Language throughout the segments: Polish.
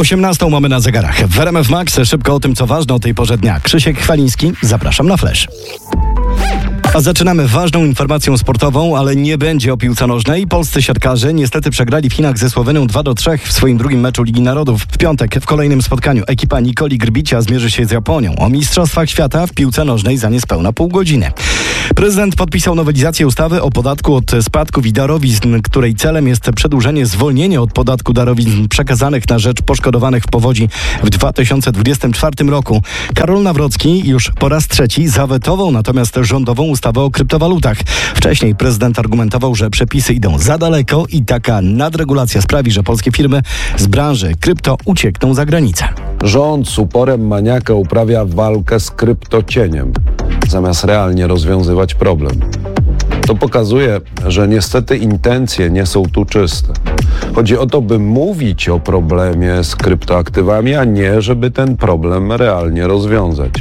18 mamy na zegarach. W RMF Max szybko o tym, co ważne o tej porze dnia. Krzysiek Chwaliński, zapraszam na Flash. A zaczynamy ważną informacją sportową, ale nie będzie o piłce nożnej. Polscy siatkarze niestety przegrali w Chinach ze Słowenią 2-3 w swoim drugim meczu Ligi Narodów. W piątek w kolejnym spotkaniu ekipa Nikoli Grbicia zmierzy się z Japonią. O Mistrzostwach Świata w piłce nożnej za niespełna pół godziny. Prezydent podpisał nowelizację ustawy o podatku od spadków i darowizn, której celem jest przedłużenie zwolnienia od podatku darowizn przekazanych na rzecz poszkodowanych w powodzi w 2024 roku. Karol Nawrocki już po raz trzeci zawetował natomiast rządową ustawę o kryptowalutach. Wcześniej prezydent argumentował, że przepisy idą za daleko i taka nadregulacja sprawi, że polskie firmy z branży krypto uciekną za granicę. Rząd z uporem maniaka uprawia walkę z kryptocieniem, zamiast realnie rozwiązywać problem. To pokazuje, że niestety intencje nie są tu czyste. Chodzi o to, by mówić o problemie z kryptoaktywami, a nie, żeby ten problem realnie rozwiązać.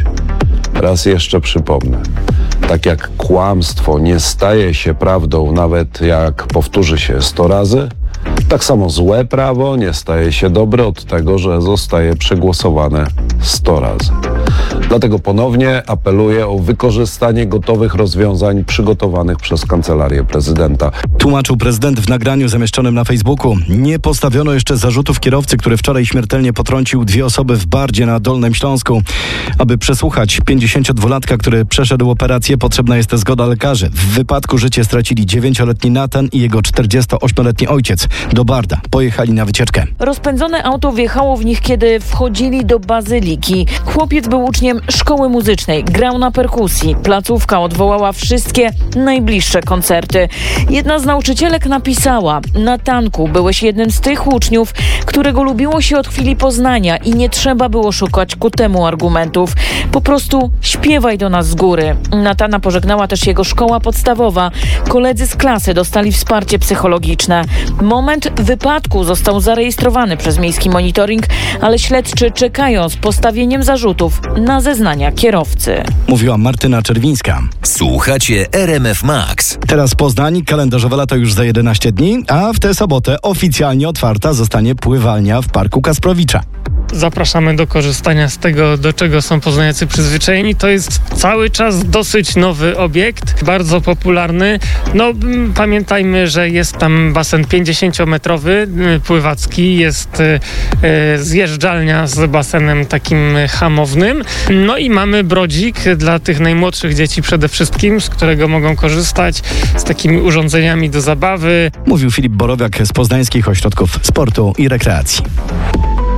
Raz jeszcze przypomnę. Tak jak kłamstwo nie staje się prawdą, nawet jak powtórzy się 100 razy, tak samo złe prawo nie staje się dobre od tego, że zostaje przegłosowane 100 razy. Dlatego ponownie apeluję o wykorzystanie gotowych rozwiązań przygotowanych przez Kancelarię Prezydenta. Tłumaczył prezydent w nagraniu zamieszczonym na Facebooku. Nie postawiono jeszcze zarzutów kierowcy, który wczoraj śmiertelnie potrącił 2 osoby w Bardzie na Dolnym Śląsku. Aby przesłuchać 52-latka, który przeszedł operację, potrzebna jest zgoda lekarzy. W wypadku życie stracili 9-letni Natan i jego 48-letni ojciec. Do Barda pojechali na wycieczkę. Rozpędzone auto wjechało w nich, kiedy wchodzili do bazyliki. Chłopiec był uczniem szkoły muzycznej, grał na perkusji. Placówka odwołała wszystkie najbliższe koncerty. Jedna z nauczycielek napisała: Natanku, byłeś jednym z tych uczniów, którego lubiło się od chwili poznania i nie trzeba było szukać ku temu argumentów. Po prostu śpiewaj do nas z góry. Natana pożegnała też jego szkoła podstawowa. Koledzy z klasy dostali wsparcie psychologiczne. Moment wypadku został zarejestrowany przez miejski monitoring, ale śledczy czekają z postawieniem zarzutów na zeznania kierowcy. Mówiła Martyna Czerwińska. Słuchacie RMF Max. Teraz Poznań, kalendarzowe lato już za 11 dni, a w tę sobotę oficjalnie otwarta zostanie pływalnia w Parku Kasprowicza. Zapraszamy do korzystania z tego, do czego są poznaniacy przyzwyczajeni. To jest cały czas dosyć nowy obiekt, bardzo popularny. Pamiętajmy, że jest tam basen 50-metrowy, pływacki, jest zjeżdżalnia z basenem takim hamownym. No i mamy brodzik dla tych najmłodszych dzieci przede wszystkim, z którego mogą korzystać, z takimi urządzeniami do zabawy. Mówił Filip Borowiak z Poznańskich Ośrodków Sportu i Rekreacji.